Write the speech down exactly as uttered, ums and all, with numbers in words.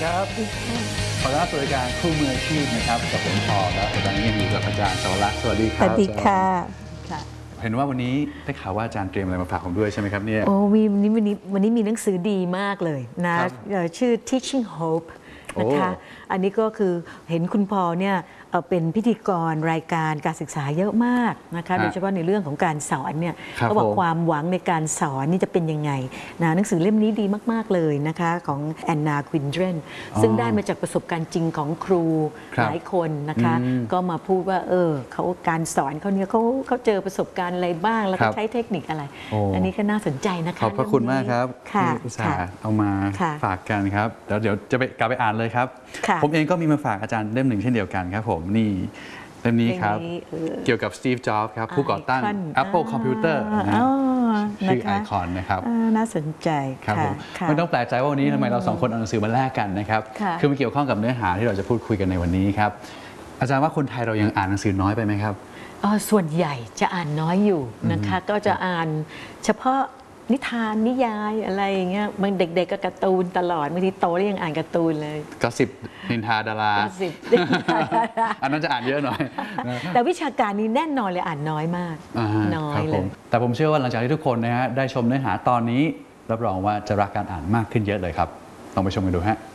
ครับขอต้อนรับสู่รายการคู่มืออาชีพนะครับกับผมพอและตอนนี้ยังอยู่กับอาจารย์สวรักษ์สวัสดีครับสวัสดีค่ะเห็นว่าวันนี้ได้ข่าวว่าอาจารย์เตรียมอะไรมาฝากผมด้วยใช่ไหมครับเนี่ยโอ้มีวันนี้วันนี้วันนี้มีหนังสือดีมากเลยนะชื่อ Teaching Hope นะคะอันนี้ก็คือเห็นคุณพอเนี่ยเป็นพิธีกรรายการการศึกษาเยอะมากนะคะโดยเฉพาะในเรื่องของการสอนเนี่ยเขาบอกความหวังในการสอนนี่จะเป็นยังไงนะหนังสือเล่มนี้ดีมากๆเลยนะคะของแอนนาควินเดรนซึ่งได้มาจากประสบการณ์จริงของครูหลายคนนะคะก็มาพูดว่าเออเขาการสอนเขาเนี่ยเขาเขาเจอประสบการณ์อะไรบ้างแล้วก็ใช้เทคนิคอะไรอันนี้ก็น่าสนใจนะคะขอบพระคุณมากครับที่อุตส่าห์เอามาฝากกันครับแล้วเดี๋ยวจะไปกลับไปอ่านเลยครับผมเองก็มีมาฝากอาจารย์เล่มหนึ่งเช่นเดียวกันครับผมนี่เล่มนี้ครับเกี่ยวกับสตีฟ จ็อบส์ครับผู้ก่อตั้ง Apple Computer ชื่อไอคอนนะครับน่าสนใจครับผมไม่ต้องแปลกใจว่าวันนี้ทำไมเราสองคนเอาหนังสือมาแลกกันนะครับคือมันเกี่ยวข้องกับเนื้อหาที่เราจะพูดคุยกันในวันนี้ครับอาจารย์ว่าคนไทยเรายังอ่านหนังสือน้อยไปไหมครับส่วนใหญ่จะอ่านน้อยอยู่นะคะก็จะอ่านเฉพาะนิทานนิยายอะไรอย่างเงี้ยบางเด็กๆก็การ์ตูนตลอดบางทีโตแล้วยังอ่านการ์ตูนเลยก็สิบนินทาดาราสิบอันนั้นจะอ่านเยอะหน่อยแต่วิชาการนี้แน่นอนเลยอ่านน้อยมากน้อยเลยแต่ผมเชื่อว่าหลังจากที่ทุกคนนะฮะได้ชมเนื้อหาตอนนี้รับรองว่าจะรักการอ่านมากขึ้นเยอะเลยครับลองไปชมกันดูฮะ